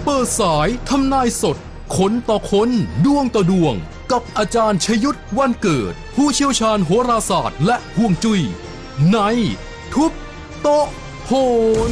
เปิดสายทำนายสดคนต่อคนดวงต่อดวงกับอาจารย์ชยุทธวันเกิดผู้เชี่ยวชาญโหราศาสตร์และฮวงจุ้ยในทุบโต๊ะโหน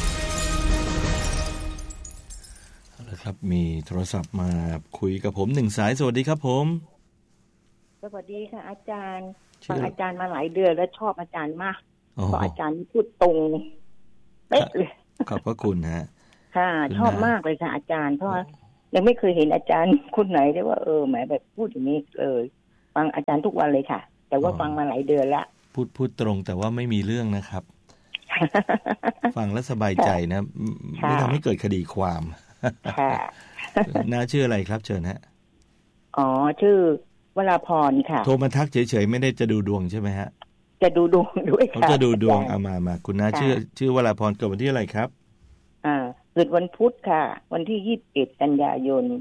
ครับมีโทรศัพท์มาคุยกับผม1สายสวัสดีครับผมสวัสดีค่ะอาจารย์ฟังอาจารย์มาหลายเดือนแล้วชอบอาจารย์มากเพราะอาจารย์พูดตรงเป๊ะเลยขอบพระคุณฮะค่ะชอบมากเลยค่ะอาจารย์เพราะยังไม่เคยเห็นอาจารย์คนไหนได้ว่าแหมแบบพูดอย่างนี้ฟังอาจารย์ทุกวันเลยค่ะแต่ว่าฟังมาหลายเดือนละพูดตรงแต่ว่าไม่มีเรื่องนะครับ ฟังแล้วสบายใจนะไม่ทำให้เกิดคดีความน้าชื่ออะไรครับเชิญฮะอ๋อชื่อวราพรค่ะโทรมาทักเฉยๆไม่ได้จะดูดวงใช่ไหมฮะจะดูดวงด้วยค่ะเขาจะดูดวงเอามาคุณน้าชื่อวราพรเกิดวันที่อะไรครับเกิดวันพุธค่ะวันที่21กันยายน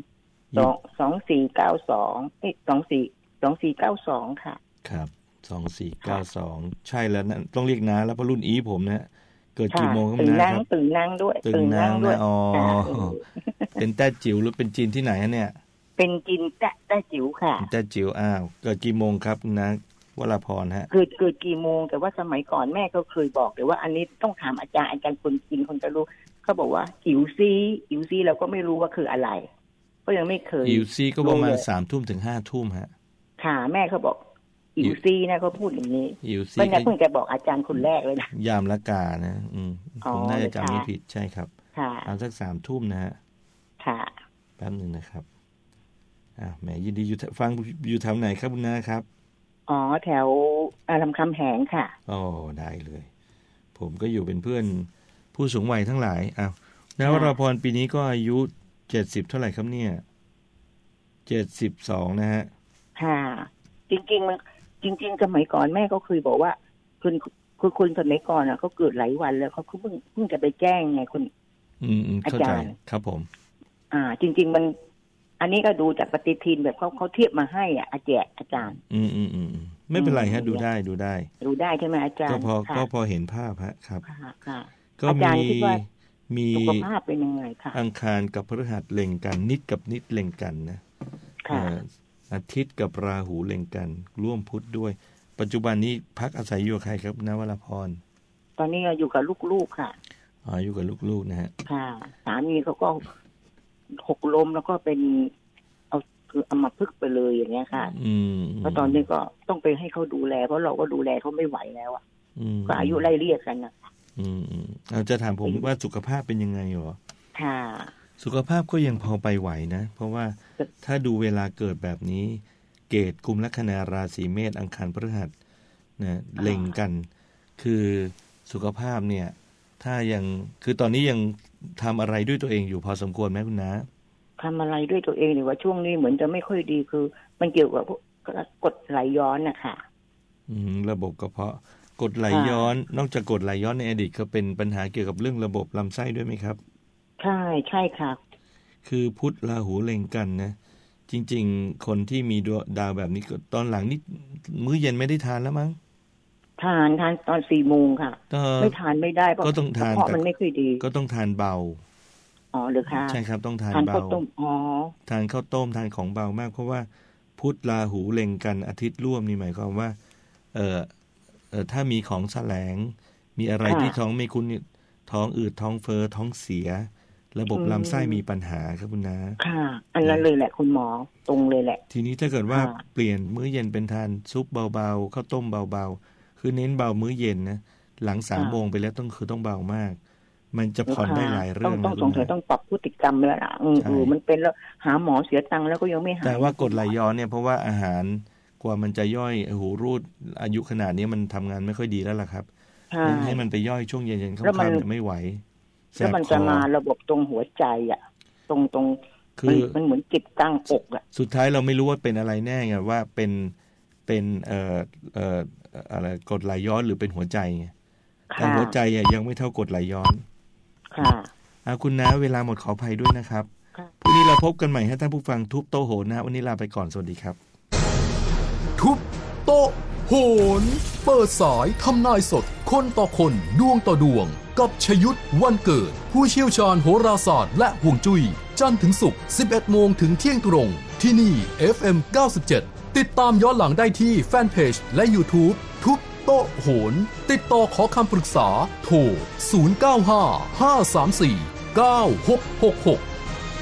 2492ค่ะครับ2492ใช่แล้วนะต้องเรียกน้าแล้วเพราะรุ่นผมนะเกิดกี่โมงครับนะครับตื่นนั่งด้วยอ๋อเป็นแต้จิ๋วหรือเป็นจีนที่ไหนฮะเนี่ยเป็นจีนแต้จิ๋วค่ะแต้จิ๋วเกิดกี่โมงครับนะวราพรฮะเกิดกี่โมงแต่ว่าสมัยก่อนแม่ก็เคยบอกแต่ว่าอันนี้ต้องถามอาจารย์คนจีนคนจะรู้เขาบอกว่าอิ๋วซีเราก็ไม่รู้ว่าคืออะไรก็ยังไม่เคยอิ๋วซีก็ประมาณ 3 ทุ่มถึง 5 ทุ่มฮะค่ะแม่เขาบอกอิ๋วซีนะเขาพูดอย่างนี้อิ๋วซีเพิ่งจะบอกอาจารย์คนแรกเลยนะยามละกานะผมน่าจะจำไม่ผิดใช่ครับเอาสัก 3 ทุ่มนะฮะค่ะแป๊บนึงนะครับแหมยินดีฟังอยู่แถวไหนครับคุณน้าครับอ๋อแถวลำคำแหงค่ะอ๋อได้เลยผมก็อยู่เป็นเพื่อนผู้สูงวัยทั้งหลายนวราพรปีนี้ก็อายุ70เท่าไหร่ครับเนี่ย72นะฮะค่ะจริงสมัยก่อนแม่ก็เคยบอกว่าคุณสมัยก่อนเขาเกิดหลายวันแล้วเขาเพิ่งจะไปแจ้งไงคุณอาจารย์ครับผมจริงๆมันอันนี้ก็ดูจากปฏิทินแบบเขาเทียบมาให้อาจารย์ไม่เป็นไรฮะดูได้ใช่ไหมอาจารย์ก็พอเห็นภาพฮะครับก็มีสุขภาพเป็นยังไงคะอังคารกับพฤหัสเล็งกันนิดกับนิดเล็งกันนะอาทิตย์กับราหูเล็งกันร่วมพุธด้วยปัจจุบันนี้พักอาศัยอยู่กับใครครับนวราพรตอนนี้อยู่กับลูกๆค่ะอยู่กับลูกๆนะฮะค่ะสามีเขาก็หกล้มแล้วก็เป็นคืออัมพฤกษ์ไปเลยอย่างเงี้ยค่ะเพราะตอนนี้ก็ต้องไปให้เขาดูแลเพราะเราก็ดูแลเขาไม่ไหวแล้วก็อายุไล่เลี่ยกันนะจะถามผมว่าสุขภาพเป็นยังไงหรอค่ะสุขภาพก็ยังพอไปไหวนะเพราะว่าถ้าดูเวลาเกิดแบบนี้เกตกุมลัคนาราศีเมษอังคารพฤหัสนะเล็งกันคือสุขภาพเนี่ยถ้ายังคือตอนนี้ยังทำอะไรด้วยตัวเองอยู่พอสมควรไหมคุณน้าทำอะไรด้วยตัวเองหรือว่าช่วงนี้เหมือนจะไม่ค่อยดีคือมันเกี่ยวกับกรดไหลย้อนนะคะระบบกระเพาะกรดไหลย้อนนอกจากกรดไหลย้อนในอดีตก็เป็นปัญหาเกี่ยวกับเรื่องระบบลำไส้ด้วยไหมครับใช่ค่ะคือพุธราหูเล็งกันนะจริงๆคนที่มีดาวแบบนี้ตอนหลังนี่มื้อเย็นไม่ได้ทานแล้วมั้งทานตอน 4 โมงค่ะไม่ทานไม่ได้เพราะมันไม่ค่อยดีก็ต้องทานเบาหรือคะใช่ครับต้องทานเบาทานข้าวต้มทานของเบามากเพราะว่าพุธราหูเล็งกันอาทิตย์ร่วมนี่หมายความว่าถ้ามีของแสลงมีอะไรที่ท้องไม่คุ้นท้องอืดท้องเฟ้อท้องเสียระบบลำไส้มีปัญหาครับคุณน้าค่ะอันนั้นเลยแหละคุณหมอตรงเลยแหละทีนี้ถ้าเกิดว่าเปลี่ยนมื้อเย็นเป็นทานซุปเบาๆข้าวต้มเบาๆคือเน้นเบามื้อเย็นนะหลัง 3 โมงไปแล้วต้องเบามากมันจะผ่อนได้หลายเรื่องต้องสงสัยต้องปรับพฤติกรรมแล้วล่ะมันเป็นแล้วหาหมอเสียตังค์แล้วก็ยังไม่หายแต่ว่ากรดไหลย้อนเนี่ยเพราะว่าอาหารกว่ามันจะย่อยหูรูดอายุขนาดนี้มันทำงานไม่ค่อยดีแล้วล่ะครับให้มันไปย่อยช่วงเย็นๆค่ำๆไม่ไหวแล้วมันจะมาระบบตรงหัวใจตรงคือมันเหมือนจิตตั้งอกสุดท้ายเราไม่รู้ว่าเป็นอะไรแน่ไงว่าเป็นอะไรกรดไหลย้อนหรือเป็นหัวใจไงแต่หัวใจยังไม่เท่ากรดไหลย้อนค่ะคุณน้าเวลาหมดขออภัยด้วยนะครับพรุ่งนี้เราพบกันใหม่ให้ท่านผู้ฟังทุบโต๊ะโหนนะวันนี้ลาไปก่อนสวัสดีครับทุบโต๊ะโหนเปิดสายทำนายสดคนต่อคนดวงต่อดวงกับชยุทธวันเกิดผู้เชี่ยวชาญโหราศาสตร์และฮวงจุ้ยจันทร์ถึงศุกร์ 11 โมงถึงเที่ยงตรงที่นี่ FM 97ติดตามย้อนหลังได้ที่แฟนเพจและ YouTube ทุบโต๊ะโหนติดต่อขอคำปรึกษาโทร 0955349666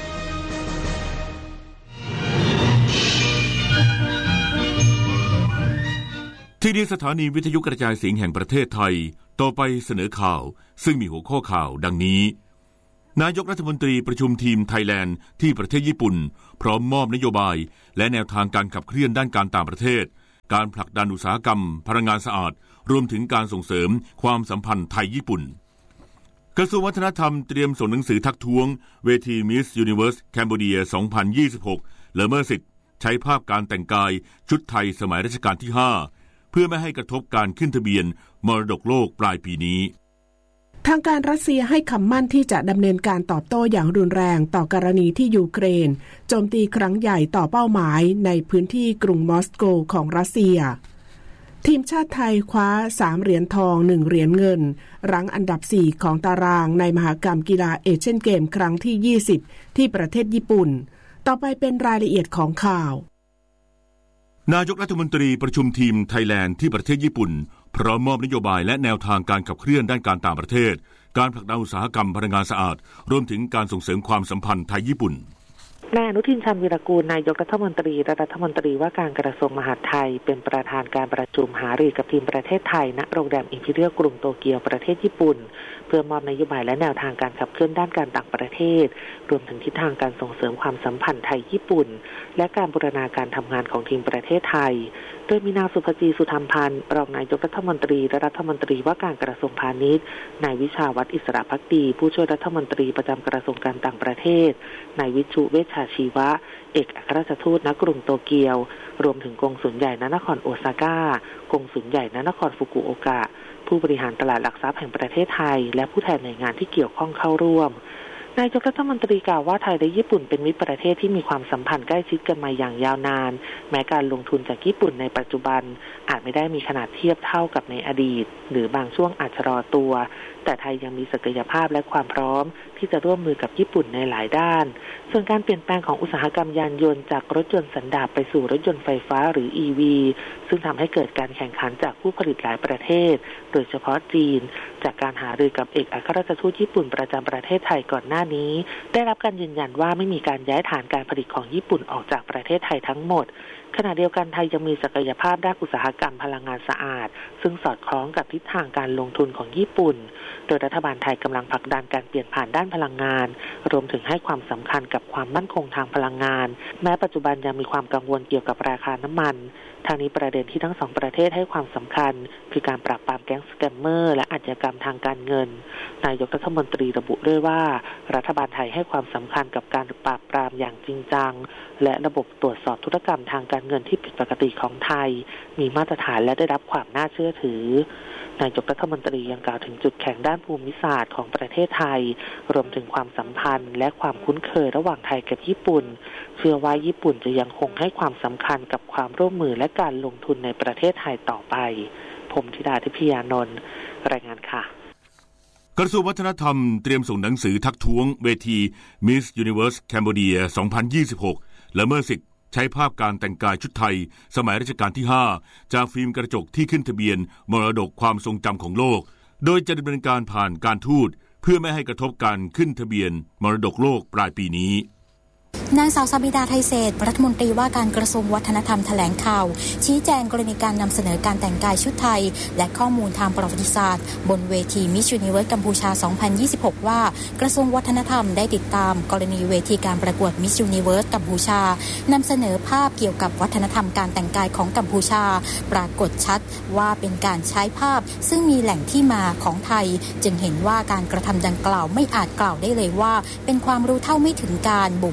ที่นี่สถานีวิทยุกระจายเสียงแห่งประเทศไทยต่อไปเสนอข่าวซึ่งมีหัวข้อข่าวดังนี้นายกรัฐมนตรีประชุมทีมไทยแลนด์ที่ประเทศญี่ปุ่นพร้อมมอบนโยบายและแนวทางการขับเคลื่อนด้านการต่างประเทศการผลักดันอุตสาหกรรมพลังงานสะอาดรวมถึงการส่งเสริมความสัมพันธ์ไทยญี่ปุ่นกระทรวงวัฒนธรรมเตรียมส่งหนังสือทักท้วงเวที Miss Universe Cambodia 2026 ละเมิดสิทธิ์ใช้ภาพการแต่งกายชุดไทยสมัยรัชกาลที่ 5เพื่อไม่ให้กระทบการขึ้นทะเบียนมรดกโลกปลายปีนี้ทางการรัสเซียให้คำมั่นที่จะดำเนินการตอบโต้อย่างรุนแรงต่อกรณีที่ยูเครนโจมตีครั้งใหญ่ต่อเป้าหมายในพื้นที่กรุงมอสโกของรัสเซียทีมชาติไทยคว้า3เหรียญทอง1เหรียญเงินรั้งอันดับ4ของตารางในมหกรรมกีฬาเอเชียนเกมครั้งที่20ที่ประเทศญี่ปุ่นต่อไปเป็นรายละเอียดของข่าวนายกรัฐมนตรีประชุมทีมไทยแลนด์ที่ประเทศญี่ปุ่นพร้อมมอบนโยบายและแนวทางการขับเคลื่อนด้านการต่างประเทศการผลักดันอุตสาหกรรมพลังงานสะอาดรวมถึงการส่งเสริมความสัมพันธ์ไทยญี่ปุ่นนายอนุทิน ชาญวีรกูลนายกรัฐมนตรีและรัฐมนตรีว่าการกระทรวงมหาดไทยเป็นประธานการประชุมหารือกับทีมประเทศไทยณโรงแรมอิมพีเรียลกรุงโตเกียวประเทศญี่ปุ่นเพื่อมอบนโยบายและแนวทางการขับเคลื่อนด้านการต่างประเทศรวมถึงทิศทางการส่งเสริมความสัมพันธ์ไทยญี่ปุ่นและการบูรณาการทำงานของทีมประเทศไทยโดยมีนางสุภจี สุธรรมพันธ์รองนายกรัฐมนตรีและรัฐมนตรีว่าการกระทรวงพาณิชย์นายวิชาวัฒน์อิสระภักดีผู้ช่วยรัฐมนตรีประจำกระทรวงการต่างประเทศนายวิชุเวชชาชีวะเอกอัครราชทูตณกรุงโตเกียวรวมถึงกงสุลใหญ่ณนครโอซาก้ากงสุลใหญ่ณนครฟุกุโอกะผู้บริหารตลาดหลักทรัพย์แห่งประเทศไทยและผู้แทนหน่วยงานที่เกี่ยวข้องเข้าร่วมนายกรัฐมนตรีกล่าวว่าไทยและญี่ปุ่นเป็นมิตรประเทศที่มีความสัมพันธ์ใกล้ชิดกันมาอย่างยาวนานแม้การลงทุนจากญี่ปุ่นในปัจจุบันอาจไม่ได้มีขนาดเทียบเท่ากับในอดีตหรือบางช่วงอาจชะลอตัวแต่ไทยยังมีศักยภาพและความพร้อมที่จะร่วมมือกับญี่ปุ่นในหลายด้านส่วนการเปลี่ยนแปลงของอุตสาหกรรมยานยนต์จากรถยนต์สันดาปไปสู่รถยนต์ไฟฟ้าหรือ EV ซึ่งทำให้เกิดการแข่งขันจากผู้ผลิตหลายประเทศโดยเฉพาะจีนจากการหารือกับเอกอัครราชทูตญี่ปุ่นประจำประเทศไทยก่อนหน้านี้ได้รับการยืนยันว่าไม่มีการย้ายฐานการผลิตของญี่ปุ่นออกจากประเทศไทยทั้งหมดขณะเดียวกันไทยยังมีศักยภาพด้านอุตสาหกรรมพลังงานสะอาดซึ่งสอดคล้องกับทิศทางการลงทุนของญี่ปุ่นโดยรัฐบาลไทยกำลังผลักดันการเปลี่ยนผ่านด้านพลังงานรวมถึงให้ความสำคัญกับความมั่นคงทางพลังงานแม้ปัจจุบันยังมีความกังวลเกี่ยวกับราคาน้ำมันทางนี้ประเด็นที่ทั้งสองประเทศให้ความสำคัญคือการปราบปรามแก๊งสแกมเมอร์และอาชญากรรมทางการเงินนายกรัฐมนตรีระบุด้วยว่ารัฐบาลไทยให้ความสำคัญกับการปราบปรามอย่างจริงจังและระบบตรวจสอบธุรกรรมทางการเงินที่ผิดปกติของไทยมีมาตรฐานและได้รับความน่าเชื่อถือนายกรัฐมนตรียังกล่าวถึงจุดแข็งด้านภูมิศาสตร์ของประเทศไทยรวมถึงความสัมพันธ์และความคุ้นเคยระหว่างไทยกับญี่ปุ่นเชื่อว่าญี่ปุ่นจะยังคงให้ความสำคัญกับความร่วมมือและการลงทุนในประเทศไทยต่อไปผมธิดาทิพยานนท์รายงานค่ะกระทรวงวัฒนธรรมเตรียมส่งหนังสือทักท้วงเวที Miss Universe Cambodia 2026 ละเมิดสิทธิ์ใช้ภาพการแต่งกายชุดไทยสมัยรัชกาลที่ 5จากฟิล์มกระจกที่ขึ้นทะเบียนมรดกความทรงจำของโลกโดยจะดำเนินการผ่านการทูตเพื่อไม่ให้กระทบการขึ้นทะเบียนมรดกโลกปลายปีนี้นางสาวสบิดาไทยเศรษฐ์รัฐมนตรีว่าการกระทรวงวัฒนธรรมแถลงข่าวชี้แจงกรณีการนำเสนอการแต่งกายชุดไทยและข้อมูลทางประวัติศาสตร์บนเวที Miss Universe กัมพูชา 2026 ว่ากระทรวงวัฒนธรรมได้ติดตามกรณีเวทีการประกวด Miss Universe กัมพูชานำเสนอภาพเกี่ยวกับวัฒนธรรมการแต่งกายของกัมพูชาปรากฏชัดว่าเป็นการใช้ภาพซึ่งมีแหล่งที่มาของไทยจึงเห็นว่าการกระทำดังกล่าวไม่อาจกล่าวได้เลยว่าเป็นความรู้เท่าไม่ถึงการบ่งชี้ว่า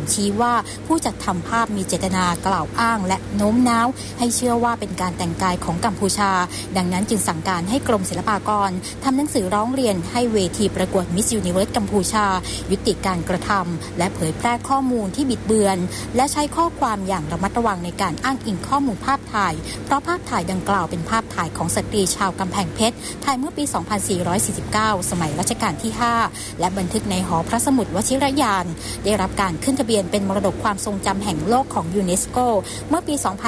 ว่าผู้จัดทำภาพมีเจตนากล่าวอ้างและโน้มน้าวให้เชื่อว่าเป็นการแต่งกายของกัมพูชาดังนั้นจึงสั่งการให้กรมศิลปากรทำหนังสือร้องเรียนให้เวทีประกวดมิสยูนิเวิร์สกัมพูชายุติการกระทำและเผยแพร่ข้อมูลที่บิดเบือนและใช้ข้อความอย่างระมัดระวังในการอ้างอิงข้อมูลภาพถ่ายเพราะภาพถ่ายดังกล่าวเป็นภาพถ่ายของสตรีชาวกำแพงเพชรถ่ายเมื่อปี 2449 สมัยรัชกาลที่ 5 และบันทึกในหอพระสมุดวชิรยานได้รับการขึ้นทะเบียนเป็นมรดกความทรงจำแห่งโลกของยูเนสโกเมื่อปี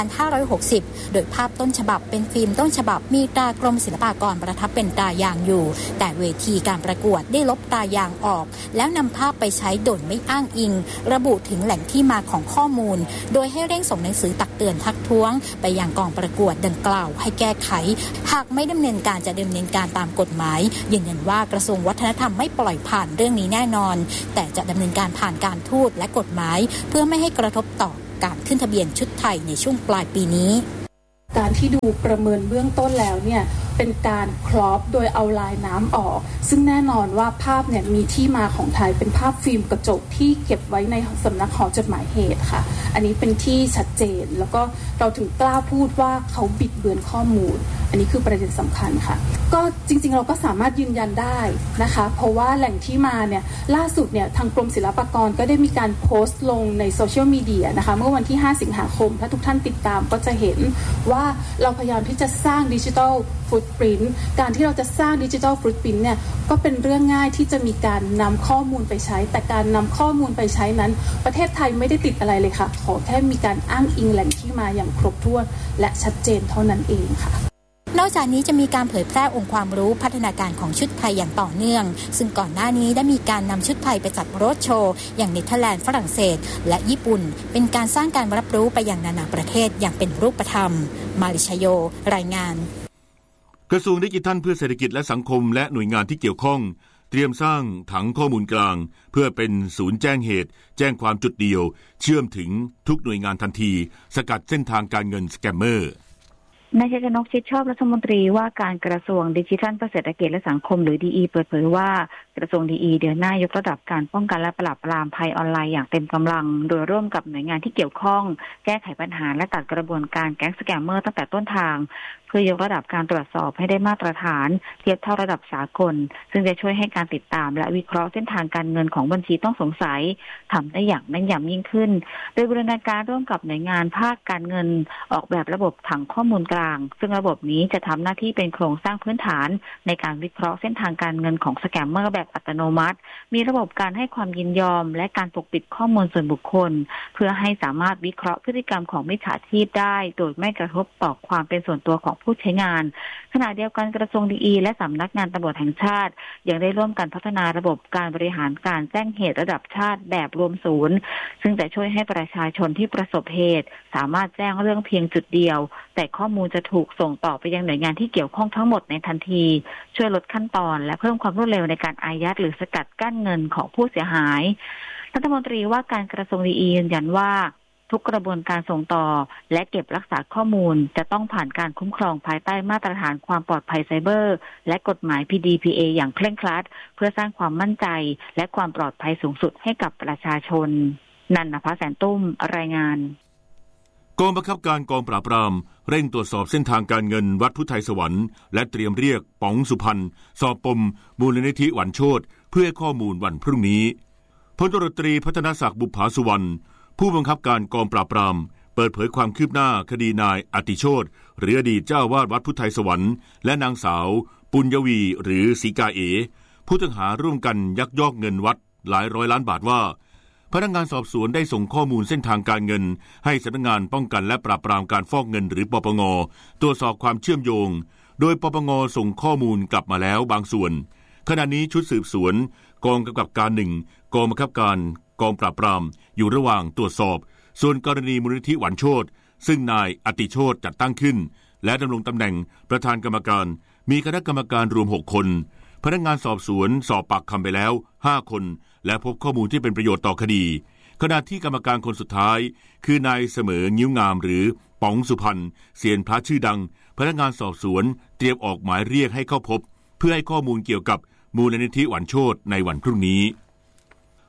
2560 โดยภาพต้นฉบับเป็นฟิล์มต้นฉบับมีตรากรมศิลปากรประทับเป็นตรายางอยู่แต่เวทีการประกวดได้ลบตรายางออกแล้วนำภาพไปใช้โดยไม่อ้างอิงระบุถึงแหล่งที่มาของข้อมูลโดยให้เร่งส่งหนังสือตักเตือนทักท้วงไปยังกองประกวดดังกล่าวให้แก้ไขหากไม่ดำเนินการจะดำเนินการตามกฎหมายยืนยันว่ากระทรวงวัฒนธรรมไม่ปล่อยผ่านเรื่องนี้แน่นอนแต่จะดำเนินการผ่านการทูตและกฎหมายเพื่อไม่ให้กระทบต่อการขึ้นทะเบียนชุดไทยในช่วงปลายปีนี้การที่ดูประเมินเบื้องต้นแล้วเนี่ยเป็นการครอปโดยเอาลายน้ำออกซึ่งแน่นอนว่าภาพเนี่ยมีที่มาของไทยเป็นภาพฟิล์มกระจกที่เก็บไว้ในสำนักหอจดหมายเหตุค่ะอันนี้เป็นที่ชัดเจนแล้วก็เราถึงกล้าพูดว่าเขาบิดเบือนข้อมูลอันนี้คือประเด็นสำคัญค่ะก็จริงๆเราก็สามารถยืนยันได้นะคะเพราะว่าแหล่งที่มาเนี่ยล่าสุดเนี่ยทางกรมศิลปากรก็ได้มีการโพสต์ลงในโซเชียลมีเดียนะคะเมื่อวันที่5สิงหาคมถ้าทุกท่านติดตามก็จะเห็นว่าเราพยายามที่จะสร้างดิจิทัลฟุตปรินท์การที่เราจะสร้างดิจิทัลฟุตปรินท์เนี่ยก็เป็นเรื่องง่ายที่จะมีการนำข้อมูลไปใช้แต่การนำข้อมูลไปใช้นั้นประเทศไทยไม่ได้ติดอะไรเลยค่ะขอแค่มีการอ้างอิงแหล่งที่มาอย่างครบถ้วนและชัดเจนเท่านั้นเองค่ะนอกจากนี้จะมีการเผยแพร่องค์ความรู้พัฒนาการของชุดไทยอย่างต่อเนื่องซึ่งก่อนหน้านี้ได้มีการนำชุดไทยไปจัดโรดโชว์อย่างเนเธอร์แลนด์ฝรั่งเศสและญี่ปุ่นเป็นการสร้างการรับรู้ไปยังนานาประเทศอย่างเป็นรูปธรรมมาริชโยรายงานกระทรวงดิจิทัลเพื่อเศรษฐกิจและสังคมและหน่วยงานที่เกี่ยวข้องเตรียมสร้างถังข้อมูลกลางเพื่อเป็นศูนย์แจ้งเหตุแจ้งความจุดเดียวเชื่อมถึงทุกหน่วยงานทันทีสกัดเส้นทางการเงินสแกมเมอร์นายชัยชนกชิดชอบรัฐมนตรีว่าการกระทรวงดิจิทัลเพื่อเศรษฐกิจและสังคมหรือ DE เปิดเผยว่ากระทรวง DE เดือนหน้ายกระดับการป้องกันและปราบปรามภัยออนไลน์อย่างเต็มกำลังโดยร่วมกับหน่วยงานที่เกี่ยวข้องแก้ไขปัญหาและตัดกระบวนการแก๊งสแกมเมอร์ตั้งแต่ต้นทางเพื่อยกระดับการตรวจสอบให้ได้มาตรฐานเทียบเท่าระดับสากลซึ่งจะช่วยให้การติดตามและวิเคราะห์เส้นทางการเงินของบัญชีต้องสงสัยทำได้อย่างแม่นยำยิ่งขึ้นโดยบูรณาการร่วมกับหน่วยงานภาคการเงินออกแบบระบบถังข้อมูลกลางซึ่งระบบนี้จะทำหน้าที่เป็นโครงสร้างพื้นฐานในการวิเคราะห์เส้นทางการเงินของสแกมเมอร์แบบอัตโนมัติมีระบบการให้ความยินยอมและการปกปิดข้อมูลส่วนบุคคลเพื่อให้สามารถวิเคราะห์พฤติกรรมของมิจฉาชีพได้โดยไม่กระทบต่อความเป็นส่วนตัวของผู้ใช้งานขณะเดียวกันกระทรวงดีและสำนักงานตำรวจแห่งชาติยังได้ร่วมกันพัฒนาระบบการบริหารการแจ้งเหตุระดับชาติแบบรวมศูนย์ซึ่งจะช่วยให้ประชาชนที่ประสบเหตุสามารถแจ้งเรื่องเพียงจุดเดียวแต่ข้อมูลจะถูกส่งต่อไปยังหน่วยงานที่เกี่ยวข้องทั้งหมดในทันทีช่วยลดขั้นตอนและเพิ่มความรวดเร็วในการอายัดหรือสกัดกั้นเงินของผู้เสียหายรัฐมนตรีว่าการกระทรวงดียืนยันว่าทุกกระบวนการส่งต่อและเก็บรักษาข้อมูลจะต้องผ่านการคุ้มครองภายใต้มาตรฐานความปลอดภัยไซเบอร์และกฎหมาย PDPA อย่างเคร่งครัดเพื่อสร้างความมั่นใจและความปลอดภัยสูงสุดให้กับประชาชนนันนภาแสนตุ้มรายงานกองบังคับการกองปราบปรามเร่งตรวจสอบเส้นทางการเงินวัดพุทธไทยสวรรค์และเตรียมเรียกป๋องสุพรรณสอบปมมูลนิธิหวันโชติเพื่อให้ข้อมูลวันพรุ่งนี้พลตำรวจตรีพัฒนศักดิ์บุภาสุวรรณผู้บังคับการกองปราบปรามเปิดเผยความคืบหน้าคดีนายอติโชติหรืออดีตเจ้าวาดวัดพุทธไทยสวรรค์และนางสาวปุญญวีหรือศรีกาเอผู้ต้องหาร่วมกันยักยอกเงินวัดหลายร้อยล้านบาทว่าพนักงานสอบสวนได้ส่งข้อมูลเส้นทางการเงินให้สำนักงานป้องกันและปราบปรามการฟอกเงินหรือปปง.ตรวจสอบความเชื่อมโยงโดยปปง.ส่งข้อมูลกลับมาแล้วบางส่วนขณะนี้ชุดสืบสวนกองกำกับการ1กองบังคับการกองปราบปรามอยู่ระหว่างตรวจสอบส่วนกรณีมูลนิธิหวันโชติซึ่งนายอติโชติจัดตั้งขึ้นและดำรงตำแหน่งประธานกรรมการมีคณะกรรมการรวม6คนพนักงานสอบสวนสอบปากคำไปแล้ว5คนและพบข้อมูลที่เป็นประโยชน์ต่อคดีขณะที่กรรมการคนสุดท้ายคือนายเสมองิ้วงามหรือป๋องสุพรรณเซียนพระชื่อดังพนักงานสอบสวนเตรียมออกหมายเรียกให้เข้าพบเพื่อให้ข้อมูลเกี่ยวกับมูลนิธิหวันโชติในวันพรุ่งนี้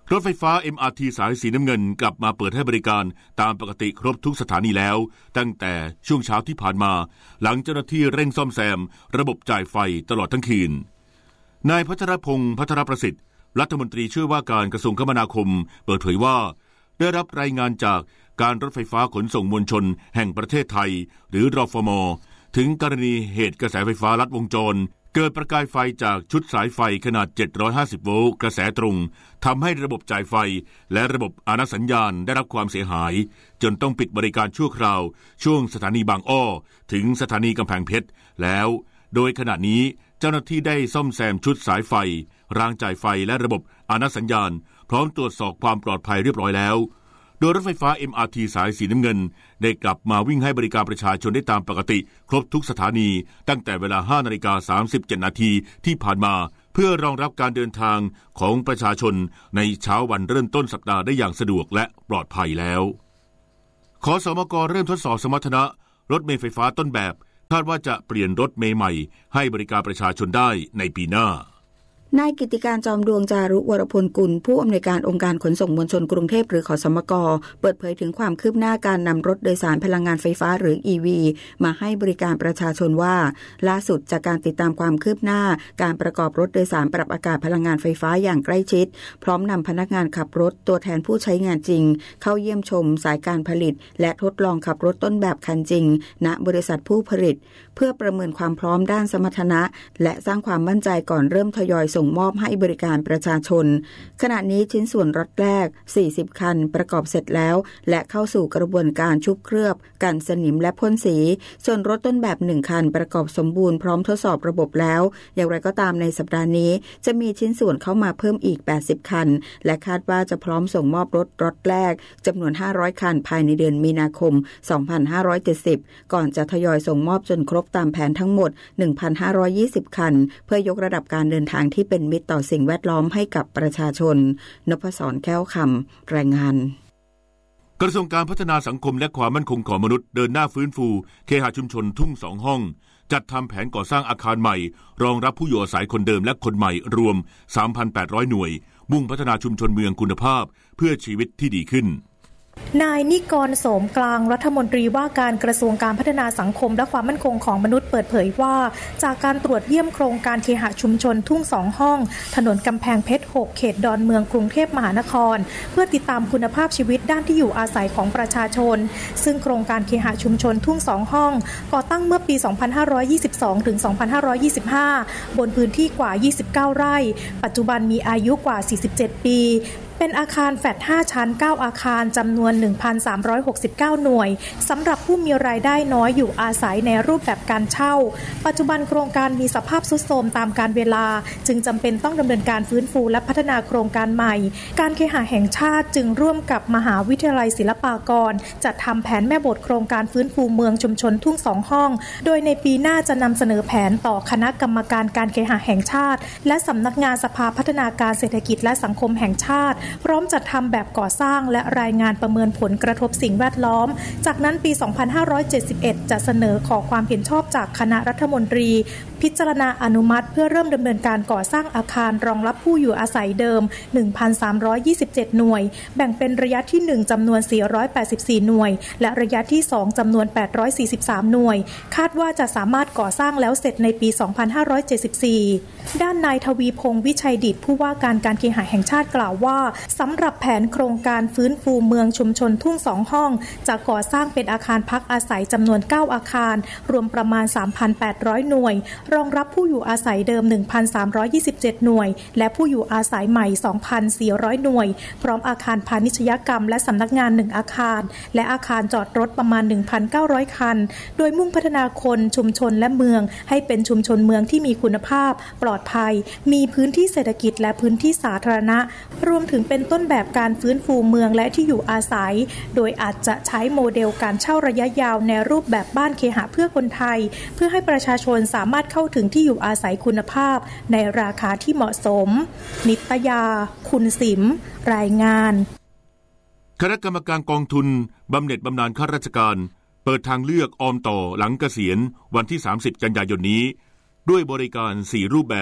รถไฟฟ้า MRT สายสีน้ำเงินกลับมาเปิดให้บริการตามปกติครบทุกสถานีแล้วตั้งแต่ช่วงเช้าที่ผ่านมาหลังเจ้าหน้าที่เร่งซ่อมแซมระบบจ่ายไฟตลอดทั้งคืนนายพัทรพงษ์พัทรประสิทธิ์รัฐมนตรีช่วยว่าการกระทรวงคมนาคมเปิดเผยว่าได้รับรายงานจากการรถไฟฟ้าขนส่งมวลชนแห่งประเทศไทยหรือรฟม.ถึงกรณีเหตุกระแสไฟฟ้าลัดวงจรเกิดประกายไฟจากชุดสายไฟขนาด750โวลต์กระแสตรงทำให้ระบบจ่ายไฟและระบบอาณาสัญญาณได้รับความเสียหายจนต้องปิดบริการชั่วคราวช่วงสถานีบางอ้อถึงสถานีกำแพงเพชรแล้วโดยขณะนี้เจ้าหน้าที่ได้ซ่อมแซมชุดสายไฟรางจ่ายไฟและระบบอาณาสัญญาณพร้อมตรวจสอบความปลอดภัยเรียบร้อยแล้วโดยรถไฟฟ้า MRT สายสีน้ำเงินได้กลับมาวิ่งให้บริการประชาชนได้ตามปกติครบทุกสถานีตั้งแต่เวลา 5:37 นาทีที่ผ่านมาเพื่อรองรับการเดินทางของประชาชนในเช้าวันเริ่มต้นสัปดาห์ได้อย่างสะดวกและปลอดภัยแล้วขสมก.เริ่มทดสอบสมรรถนะรถเมล์ไฟฟ้าต้นแบบคาดว่าจะเปลี่ยนรถเมล์ใหม่ให้บริการประชาชนได้ในปีหน้านายกิติการจอมดวงจารุวรพลกุลผู้อำนวยการองค์การขนส่งมวลชนกรุงเทพหรือขสมก.เปิดเผยถึงความคืบหน้าการนำรถโดยสารพลังงานไฟฟ้าหรือ EV มาให้บริการประชาชนว่าล่าสุดจากการติดตามความคืบหน้าการประกอบรถโดยสารปรับอากาศพลังงานไฟฟ้าอย่างใกล้ชิดพร้อมนำพนักงานขับรถตัวแทนผู้ใช้งานจริงเข้าเยี่ยมชมสายการผลิตและทดลองขับรถต้นแบบคันจริงณบริษัทผู้ผลิตเพื่อประเมินความพร้อมด้านสมรรถนะและสร้างความมั่นใจก่อนเริ่มทยอยส่งมอบให้บริการประชาชนขณะนี้ชิ้นส่วนรถแรก40คันประกอบเสร็จแล้วและเข้าสู่กระบวนการชุบเคลือบกันสนิมและพ่นสีส่วนรถต้นแบบ1คันประกอบสมบูรณ์พร้อมทดสอบระบบแล้วอย่างไรก็ตามในสัปดาห์นี้จะมีชิ้นส่วนเข้ามาเพิ่มอีก80คันและคาดว่าจะพร้อมส่งมอบรถล็อตแรกจำนวน500คันภายในเดือนมีนาคม2570ก่อนจะทยอยส่งมอบจนครบตามแผนทั้งหมด 1,520 คันเพื่อยกระดับการเดินทางที่เป็นมิตรต่อสิ่งแวดล้อมให้กับประชาชนนพศรแก้วคำรายงานกระทรวงการพัฒนาสังคมและความมั่นคงของมนุษย์เดินหน้าฟื้นฟูเคหชุมชนทุ่ง2ห้องจัดทำแผนก่อสร้างอาคารใหม่รองรับผู้อยู่อาศัยคนเดิมและคนใหม่รวม 3,800 หน่วยมุ่งพัฒนาชุมชนเมืองคุณภาพเพื่อชีวิตที่ดีขึ้นนายนิกรโสมกลางรัฐมนตรีว่าการกระทรวงการพัฒนาสังคมและความมั่นคงของมนุษย์เปิดเผยว่าจากการตรวจเยี่ยมโครงการเคหชุมชนทุ่ง2ห้องถนนกำแพงเพชร6เขตดอนเมืองกรุงเทพมหานครเพื่อติดตามคุณภาพชีวิตด้านที่อยู่อาศัยของประชาชนซึ่งโครงการเคหชุมชนทุ่ง2ห้องก่อตั้งเมื่อปี 2522 ถึง 2525 บนพื้นที่กว่า 29 ไร่ปัจจุบันมีอายุกว่า 47 ปีเป็นอาคารแฟลต5ชั้น9อาคารจำนวน 1,369 หน่วยสำหรับผู้มีรายได้น้อยอยู่อาศัยในรูปแบบการเช่าปัจจุบันโครงการมีสภาพทรุดโทรมตามกาลเวลาจึงจำเป็นต้องดำเนินการฟื้นฟูและพัฒนาโครงการใหม่การเคหะแห่งชาติจึงร่วมกับมหาวิทยาลัยศิลปากรจัดทำแผนแม่บทโครงการฟื้นฟูเมืองชุมชนทุ่ง2ห้องโดยในปีหน้าจะนำเสนอแผนต่อคณะกรรมการการเคหะแห่งชาติและสำนักงานสภาพัฒนาการเศรษฐกิจและสังคมแห่งชาติพร้อมจัดทำแบบก่อสร้างและรายงานประเมินผลกระทบสิ่งแวดล้อมจากนั้นปี 2571 จะเสนอขอความเห็นชอบจากคณะรัฐมนตรีพิจารณาอนุมัติเพื่อเริ่มดำเนินการก่อสร้างอาคารรองรับผู้อยู่อาศัยเดิม 1,327 หน่วยแบ่งเป็นระยะที่1จำนวน484หน่วยและระยะที่2จำนวน843หน่วยคาดว่าจะสามารถก่อสร้างแล้วเสร็จในปี 2574 ด้านนายทวีพงษ์วิชัยดิษฐ์ผู้ว่าการการเคหะแห่งชาติกล่าวว่าสำหรับแผนโครงการฟื้นฟูเมืองชุมชนทุ่ง2ห้องจะก่อสร้างเป็นอาคารพักอาศัยจำนวน9อาคารรวมประมาณ 3,800 หน่วยรองรับผู้อยู่อาศัยเดิม 1,327 หน่วยและผู้อยู่อาศัยใหม่ 2,400 หน่วยพร้อมอาคารพาณิชยกรรมและสำนักงาน1อาคารและอาคารจอดรถประมาณ 1,900 คันโดยมุ่งพัฒนาคนชุมชนและเมืองให้เป็นชุมชนเมืองที่มีคุณภาพปลอดภัยมีพื้นที่เศรษฐกิจและพื้นที่สาธารณะรวมถึงเป็นต้นแบบการฟื้นฟูเมืองและที่อยู่อาศัยโดยอาจจะใช้โมเดลการเช่าระยะยาวในรูปแบบบ้านเคหะเพื่อคนไทยเพื่อให้ประชาชนสามารถเข้าถึงที่อยู่อาศัยคุณภาพในราคาที่เหมาะสมนิตยาคุณสิมรายงานคณะกรรมการกองทุนบำเหน็จบำนาญข้าราชการเปิดทางเลือกออมต่อหลังเกษียณวันที่30 กันยายนนี้ด้วยบริการ4รูปแบบ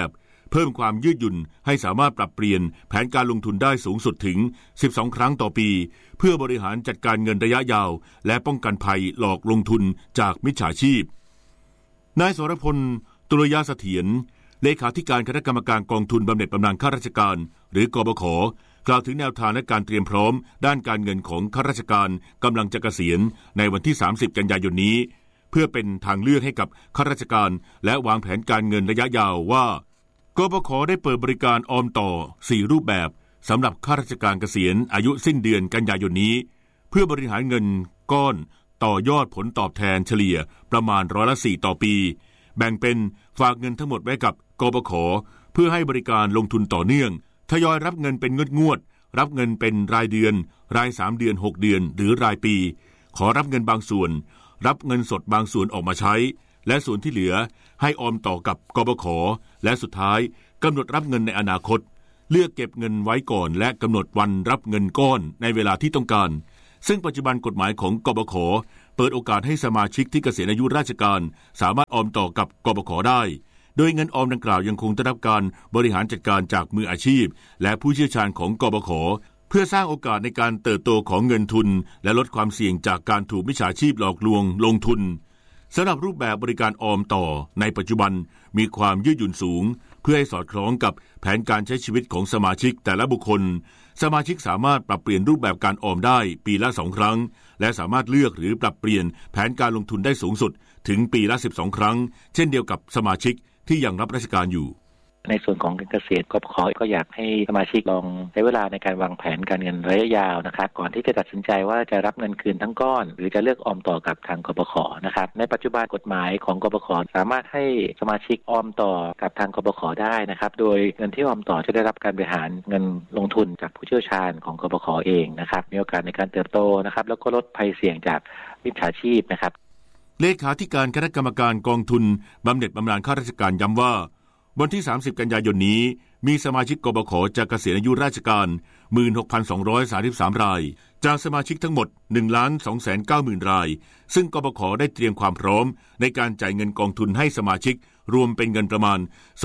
เพิ่มความยืดหยุ่นให้สามารถปรับเปลี่ยนแผนการลงทุนได้สูงสุดถึง12ครั้งต่อปีเพื่อบริหารจัดการเงินระยะยาวและป้องกันภัยหลอกลงทุนจากมิจฉาชีพนายสรพล ตุลยเสถียรเลขาธิการคณะกรรมการกองทุนบำเหน็จบำนาญข้าราชการหรือกบข.กล่าวถึงแนวทางและการเตรียมพร้อมด้านการเงินของข้าราชการกำลังจะเกษียณในวันที่30กันยายนนี้เพื่อเป็นทางเลือกให้กับข้าราชการและวางแผนการเงินระยะยาวว่ากบข.ได้เปิดบริการออมต่อ4รูปแบบสำหรับข้าราชการเกษียณอายุสิ้นเดือนกันยายนนี้เพื่อบริหารเงินก้อนต่อยอดผลตอบแทนเฉลี่ยประมาณ4%ต่อปีแบ่งเป็นฝากเงินทั้งหมดไว้กับกบข.เพื่อให้บริการลงทุนต่อเนื่องทยอยรับเงินเป็นงวดรับเงินเป็นรายเดือนราย3เดือน6เดือนหรือรายปีขอรับเงินบางส่วนรับเงินสดบางส่วนออกมาใช้และส่วนที่เหลือให้ออมต่อกับกบข.และสุดท้ายกำหนดรับเงินในอนาคตเลือกเก็บเงินไว้ก่อนและกำหนดวันรับเงินก้อนในเวลาที่ต้องการซึ่งปัจจุบันกฎหมายของกบข.เปิดโอกาสให้สมาชิกที่เกษียณอายุราชการสามารถออมต่อกับกบข.ได้โดยเงินออมดังกล่าวยังคงได้รับการบริหารจัดการจากมืออาชีพและผู้เชี่ยวชาญของกบข.เพื่อสร้างโอกาสในการเติบโตของเงินทุนและลดความเสี่ยงจากการถูกมิจฉาชีพหลอกลวงลงทุนสำหรับรูปแบบบริการออมต่อในปัจจุบันมีความยืดหยุ่นสูงเพื่อให้สอดคล้องกับแผนการใช้ชีวิตของสมาชิกแต่ละบุคคลสมาชิกสามารถปรับเปลี่ยนรูปแบบการออมได้ปีละ2ครั้งและสามารถเลือกหรือปรับเปลี่ยนแผนการลงทุนได้สูงสุดถึงปีละ12ครั้งเช่นเดียวกับสมาชิกที่ยังรับราชการอยู่ในส่วนของการเกษียณกบข.ก็อยากให้สมาชิกลองใช้เวลาในการวางแผนการเงินระยะยาวนะครับก่อนที่จะตัดสินใจว่าจะรับเงินคืนทั้งก้อนหรือจะเลือกออมต่อกับทางกบข.นะครับในปัจจุบันกฎหมายของกบข.สามารถให้สมาชิกออมต่อกับทางกบข.ได้นะครับโดยเงินที่ออมต่อจะได้รับการบริหารเงินลงทุนจากผู้เชี่ยวชาญของกบข.เองนะครับมีโอกาสในการเติบโตนะครับแล้วก็ลดภัยเสี่ยงจากมิจฉาชีพนะครับเลขาธิการคณะกรรมการกองทุนบำเหน็จบำนาญข้าราชการย้ำว่าวันที่30กันยายนนี้มีสมาชิกกบข.จะเกษียณอายุราชการ 16,233 รายจากสมาชิกทั้งหมด 1,290,000 รายซึ่งกบข.ได้เตรียมความพร้อมในการจ่ายเงินกองทุนให้สมาชิกรวมเป็นเงินประมาณ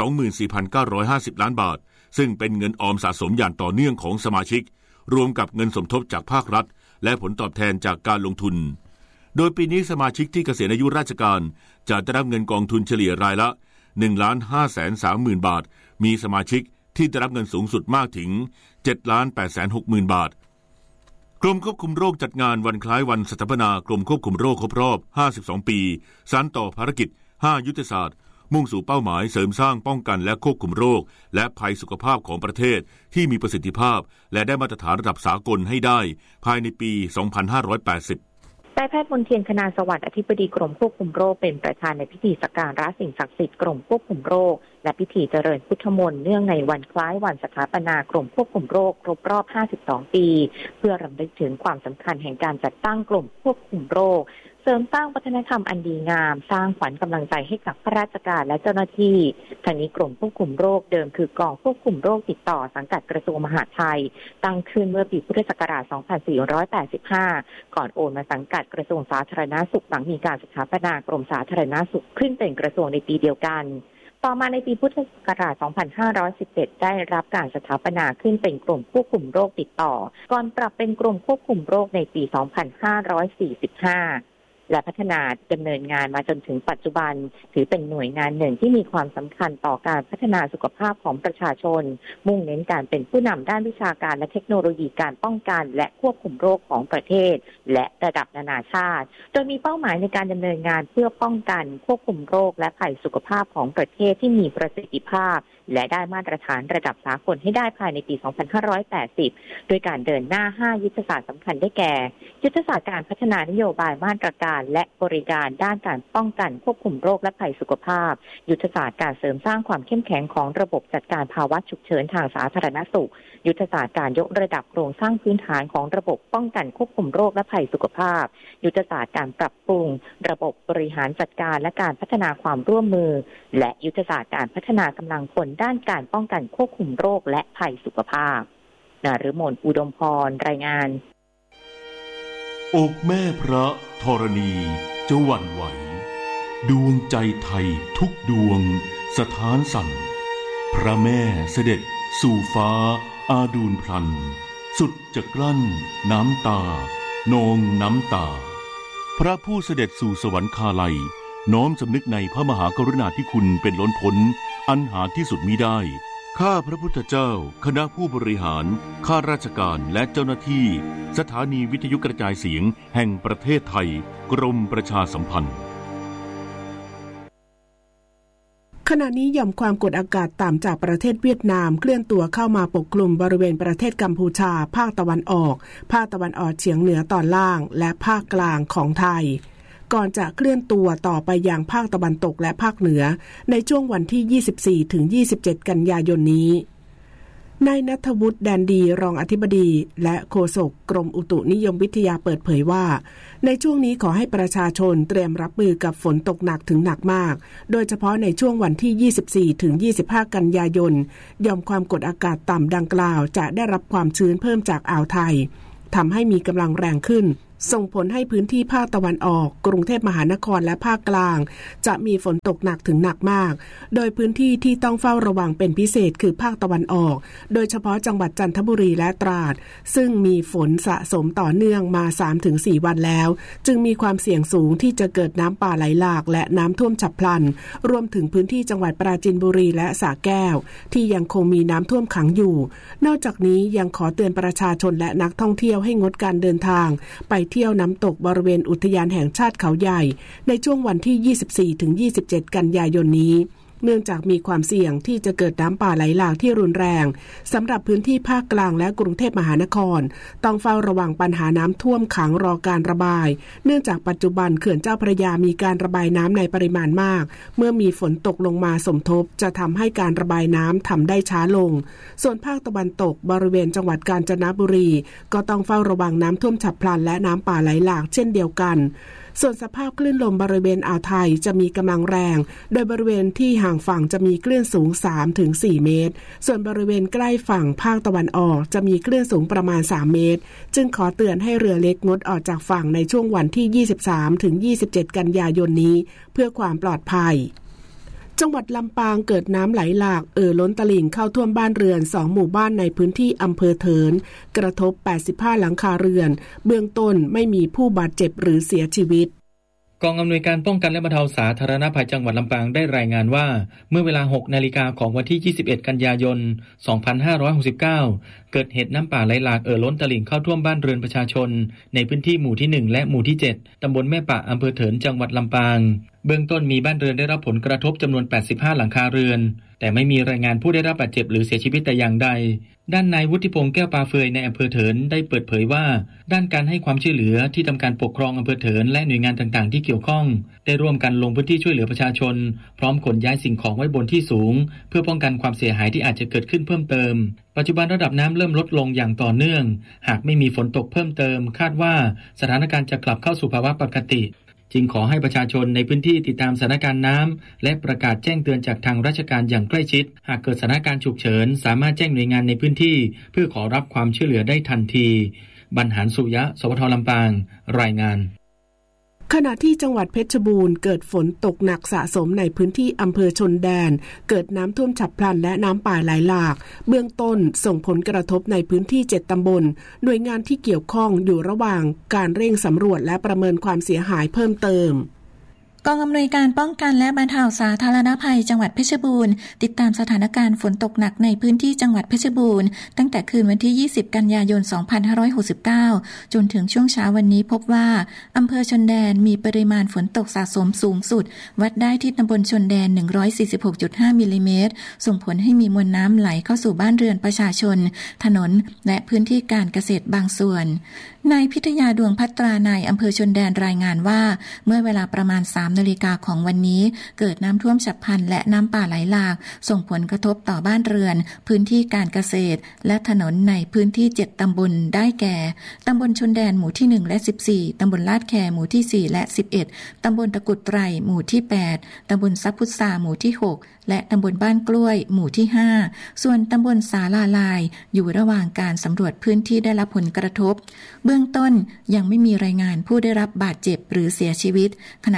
24,950 ล้านบาทซึ่งเป็นเงินออมสะสมอย่างต่อเนื่องของสมาชิกรวมกับเงินสมทบจากภาครัฐและผลตอบแทนจากการลงทุนโดยปีนี้สมาชิกที่เกษียณอายุราชการจะได้รับเงินกองทุนเฉลี่ยรายละ1,530,000 บาทมีสมาชิกที่ได้รับเงินสูงสุดมากถึง 7,860,000 บาทกรมควบคุมโรคจัดงานวันคล้ายวันสถาปนากรมควบคุมโรคครบรอบ52ปีสานต่อภารกิจ5ยุทธศาสตร์มุ่งสู่เป้าหมายเสริมสร้างป้องกันและควบคุมโรคและภัยสุขภาพของประเทศที่มีประสิทธิภาพและได้มาตรฐานระดับสากลให้ได้ภายในปี 2580 นายแพทย์มนเทียนคณาสวัสดิ์อธิบดีกรมควบคุมโรคเป็นประธานในพิธีสักการะสิ่งศักดิ์สิทธิ์กรมควบคุมโรคและพิธีเจริญพุทธมนต์เนื่องในวันคล้ายวันสถาปนากรมควบคุมโรคครบรอบ52ปีเพื่อรำลึกถึงความสำคัญแห่งการจัดตั้งกรมควบคุมโรคเสริมสร้างวัฒนธรรมอันดีงามสร้างขวัญกำลังใจให้กับข้าราชการและเจ้าหน้าที่ทางนี้กรมควบคุมโรคเดิมคือกองควบคุมโรคติดต่อสังกัดกระทรวงมหาดไทยตั้งขึ้นเมื่อปีพุทธศักราช 2485 ก่อนโอนมาสังกัดกระทรวงสาธารณสุขหลังมีการสถาปนากรมสาธารณสุขขึ้นเป็นกระทรวงในปีเดียวกันต่อมาในปีพุทธศักราช 2517 ได้รับการสถาปนาขึ้นเป็นกรมควบคุมโรคติดต่อก่อนปรับเป็นกรมควบคุมโรคในปี 2545และพัฒนาดำเนินงานมาจนถึงปัจจุบันถือเป็นหน่วยงานหนึ่งที่มีความสำคัญต่อการพัฒนาสุขภาพของประชาชนมุ่งเน้นการเป็นผู้นำด้านวิชาการและเทคโนโลยีการป้องกันและควบคุมโรคของประเทศและระดับนานาชาติโดยมีเป้าหมายในการดำเนินงานเพื่อป้องกันควบคุมโรคและภัยสุขภาพของประเทศที่มีประสิทธิภาพและได้มาตรฐานระดับสากลให้ได้ภายในปี 2580 โดยการเดินหน้า 5 ยุทธศาสตร์สำคัญได้แก่ ยุทธศาสตร์การพัฒนานโยบายมาตรการและบริการด้านการป้องกันควบคุมโรคและภัยสุขภาพยุทธศาสตร์การเสริมสร้างความเข้มแข็งของระบบจัดการภาวะฉุกเฉินทางสาธารณสุขยุทธศาสตร์การยกระดับโครงสร้างพื้นฐานของระบบป้องกันควบคุมโรคและภัยสุขภาพยุทธศาสตร์การปรับปรุงระบบบริหารจัดการและการพัฒนาความร่วมมือและยุทธศาสตร์การพัฒนากำลังคนด้านการป้องกันควบคุมโรคและภัยสุขภาพนฤมล อุดมพรรายงานอกแม่พระธรณีจะหวั่นไหวดวงใจไทยทุกดวงสถานสั่นพระแม่เสด็จสู่ฟ้าอาดูลพลันสุดจะกลั้นน้ำตานองน้ำตาพระผู้เสด็จสู่สวรรคาลัยน้อมสำนึกในพระมหากรุณาธิคุณเป็นล้นพ้นอันหาที่สุดมิได้ข้าพระพุทธเจ้าคณะผู้บริหารข้าราชการและเจ้าหน้าที่สถานีวิทยุกระจายเสียงแห่งประเทศไทยกรมประชาสัมพันธ์ขณะนี้หย่อมความกดอากาศต่ำจากประเทศเวียดนามเคลื่อนตัวเข้ามาปกคลุมบริเวณประเทศกัมพูชาภาคตะวันออกภาคตะวันออกเฉียงเหนือตอนล่างและภาคกลางของไทยก่อนจะเคลื่อนตัวต่อไปยังภาคตะวันตกและภาคเหนือในช่วงวันที่ 24-27 กันยายนนี้นายณัฐวุฒิแดนดีรองอธิบดีและโฆษกกรมอุตุนิยมวิทยาเปิดเผยว่าในช่วงนี้ขอให้ประชาชนเตรียมรับมือกับฝนตกหนักถึงหนักมากโดยเฉพาะในช่วงวันที่ 24-25 กันยายนหย่อมความกดอากาศต่ำดังกล่าวจะได้รับความชื้นเพิ่มจากอ่าวไทยทำให้มีกำลังแรงขึ้นส่งผลให้พื้นที่ภาคตะวันออกกรุงเทพมหานครและภาคกลางจะมีฝนตกหนักถึงหนักมากโดยพื้นที่ที่ต้องเฝ้าระวังเป็นพิเศษคือภาคตะวันออกโดยเฉพาะจังหวัดจันทบุรีและตราดซึ่งมีฝนสะสมต่อเนื่องมา 3-4 วันแล้วจึงมีความเสี่ยงสูงที่จะเกิดน้ำป่าไหลหลากและน้ำท่วมฉับพลันรวมถึงพื้นที่จังหวัดปราจีนบุรีและสระแก้วที่ยังคงมีน้ำท่วมขังอยู่นอกจากนี้ยังขอเตือนประชาชนและนักท่องเที่ยวให้งดการเดินทางไปเที่ยวน้ำตกบริเวณอุทยานแห่งชาติเขาใหญ่ในช่วงวันที่ 24-27 กันยายนนี้เนื่องจากมีความเสี่ยงที่จะเกิดน้ำป่าไหลหลากที่รุนแรงสำหรับพื้นที่ภาคกลางและกรุงเทพมหานครต้องเฝ้าระวังปัญหาน้ำท่วมขังรอการระบายเนื่องจากปัจจุบันเขื่อนเจ้าพระยามีการระบายน้ำในปริมาณมากเมื่อมีฝนตกลงมาสมทบจะทำให้การระบายน้ำทำได้ช้าลงส่วนภาคตะวันตกบริเวณจังหวัดกาญจนบุรีก็ต้องเฝ้าระวังน้ำท่วมฉับพลันและน้ำป่าไหลหลากเช่นเดียวกันส่วนสภาพคลื่นลมบริเวณอ่าวไทยจะมีกำลังแรงโดยบริเวณที่ห่างฝั่งจะมีคลื่นสูง 3-4 เมตรส่วนบริเวณใกล้ฝั่งภาคตะวันออกจะมีคลื่นสูงประมาณ3เมตรจึงขอเตือนให้เรือเล็กงดออกจากฝั่งในช่วงวันที่ 23-27 กันยายนนี้เพื่อความปลอดภัยจังหวัดลำปางเกิดน้ำไหลหลากล้นตลิ่งเข้าท่วมบ้านเรือน2หมู่บ้านในพื้นที่อำเภอเถินกระทบ85หลังคาเรือนเบื้องต้นไม่มีผู้บาดเจ็บหรือเสียชีวิตกองอำนวยการป้องกันและบรรเทาสาธารณภัยจังหวัดลำปางได้รายงานว่าเมื่อเวลา 6 นาฬิกาของวันที่ 21 กันยายน 2569 เกิดเหตุน้ำป่าไหลหลากล้นตลิ่งเข้าท่วมบ้านเรือนประชาชนในพื้นที่หมู่ที่ 1 และหมู่ที่ 7 ตำบลแม่ปะอำเภอเถินจังหวัดลำปางเบื้องต้นมีบ้านเรือนได้รับผลกระทบจำนวน85หลังคาเรือนแต่ไม่มีรายงานผู้ได้รับบาดเจ็บหรือเสียชีวิตแต่อย่างใดด้านนายวุฒิพงษ์แก้วปาเฟยในอำเภอเถินได้เปิดเผยว่าด้านการให้ความช่วยเหลือที่ทำการปกครองอำเภอเถินและหน่วยงานต่างๆที่เกี่ยวข้องได้ร่วมกันลงพื้นที่ช่วยเหลือประชาชนพร้อมขนย้ายสิ่งของไว้บนที่สูงเพื่อป้องกันความเสียหายที่อาจจะเกิดขึ้นเพิ่มเติมปัจจุบันระดับน้ำเริ่มลดลงอย่างต่อเนื่องหากไม่มีฝนตกเพิ่มเติมคาดว่าสถานการณ์จะกลับเข้าสู่ภาวะปกติจึงขอให้ประชาชนในพื้นที่ติดตามสถานการณ์น้ำและประกาศแจ้งเตือนจากทางราชการอย่างใกล้ชิดหากเกิดสถานการณ์ฉุกเฉินสามารถแจ้งหน่วยงานในพื้นที่เพื่อขอรับความช่วยเหลือได้ทันทีบรรหารสุยะสวทลำปางรายงานขณะที่จังหวัดเพชรบูรณ์เกิดฝนตกหนักสะสมในพื้นที่อำเภอชนแดนเกิดน้ำท่วมฉับพลันและน้ำป่าไหลหลากเบื้องต้นส่งผลกระทบในพื้นที่7ตำบลหน่วยงานที่เกี่ยวข้องอยู่ระหว่างการเร่งสำรวจและประเมินความเสียหายเพิ่มเติมกองอำนวยการป้องกันและบรรเทาสาธารณภัยจังหวัดเพชรบูรณ์ติดตามสถานการณ์ฝนตกหนักในพื้นที่จังหวัดเพชรบูรณ์ตั้งแต่คืนวันที่20กันยายน2569จนถึงช่วงเช้าวันนี้พบว่าอำเภอชนแดนมีปริมาณฝนตกสะสมสูงสุดวัดได้ที่ตำบลชนแดน 146.5 มิลลิเมตรส่งผลให้มีมวลน้ำไหลเข้าสู่บ้านเรือนประชาชนถนนและพื้นที่การเกษตรบางส่วนนายพิทยาดวงพัตรานายอำเภอชนแดนรายงานว่าเมื่อเวลาประมาณ3 นาฬิกาของวันนี้เกิดน้ำท่วมฉับพลันและน้ำป่าไหลหลากส่งผลกระทบต่อบ้านเรือนพื้นที่การเกษตรและถนนในพื้นที่7ตำบลได้แก่ตำบลชนแดนหมู่ที่1และ14ตำบลลาดแคหมู่ที่4และ11ตำบลตะกุดไตรหมู่ที่8ตำบลซับพุทราหมู่ที่6และตำบลบ้านกล้วยหมู่ที่5ส่วนตำบลสาลาลายอยู่ระหว่างการสำรวจพื้นที่ได้รับผลกระทบเบื้องต้นยังไม่มีรายงานผู้ได้รับบาดเจ็บหรือเสียชีวิตขณะนี้หน่วย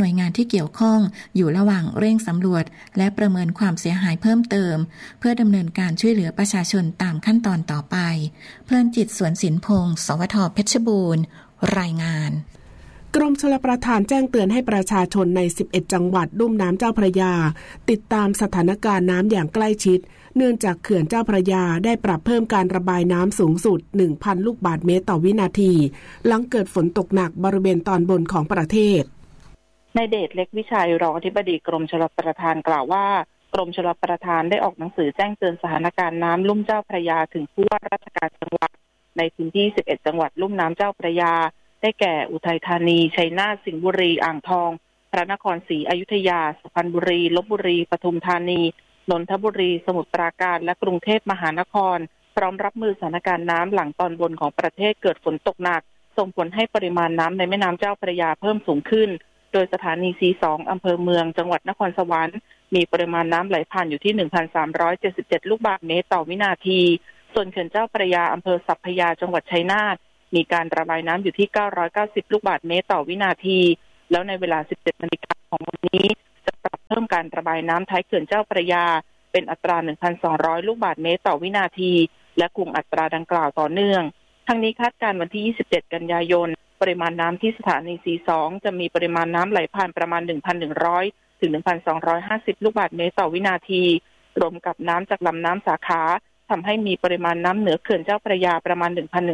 วยงานที่เกี่ยวข้องอยู่ระหว่างเร่งสำรวจและประเมินความเสียหายเพิ่มเติมเพื่อดำเนินการช่วยเหลือประชาชนตามขั้นตอนต่อไปเพลินจิตสวนสินพงศ์สวท.เพชรบูรณ์รายงานกรมชลประทานแจ้งเตือนให้ประชาชนใน11จังหวัดลุ่มน้ำเจ้าพระยาติดตามสถานการณ์น้ำอย่างใกล้ชิดเนื่องจากเขื่อนเจ้าพระยาได้ปรับเพิ่มการระบายน้ำสูงสุด 1,000 ลูกบาศก์เมตรต่อวินาทีหลังเกิดฝนตกหนักบริเวณตอนบนของประเทศนายเดชเล็กวิชัยรองอธิบดีกรมชลประทานกล่าวว่ากรมชลประทานได้ออกหนังสือแจ้งเตือนสถานการณ์น้ำลุ่มเจ้าพระยาถึงผู้ว่าราชการจังหวัดในพื้นที่11จังหวัดลุ่มน้ำเจ้าพระยาได้แก่อุทัยธานีชัยนาทสิงห์บุรีอ่างทองพระนครศรีอยุธยาสุพรรณบุรีลพบุรีปทุมธานีนนทบุรีสมุทรปราการและกรุงเทพมหานครพร้อมรับมือสถานการณ์น้ำหลังตอนบนของประเทศเกิดฝนตกหนักส่งผลให้ปริมาณน้ำในแม่น้ำเจ้าพระยาเพิ่มสูงขึ้นโดยสถานี C2 อำเภอเมืองจังหวัดนครสวรรค์มีปริมาณน้ำไหลผ่านอยู่ที่ 1,377 ลูกบาศก์เมตรต่อวินาทีส่วนเขื่อนเจ้าพระยาอำเภอสัพพยาจังหวัดชัยนาทมีการระบายน้ำอยู่ที่990ลูกบาศก์เมตรต่อวินาทีแล้วในเวลา 17 นาฬิกาของวันนี้จะปรับเพิ่มการระบายน้ำท้ายเขื่อนเจ้าพระยาเป็นอัตรา 1,200 ลูกบาศก์เมตรต่อวินาทีและคงอัตราดังกล่าวต่อเนื่องทั้งนี้คาดการณ์วันที่27กันยายนปริมาณน้ำที่สถานี C2 จะมีปริมาณน้ำไหลผ่านประมาณ 1,100 ถึง 1,250 ลูกบาศก์เมตรต่อวินาทีรวมกับน้ำจากลำน้ำสาขาทำให้มีปริมาณน้ำเหนือเขื่อนเจ้าพระยาประมาณ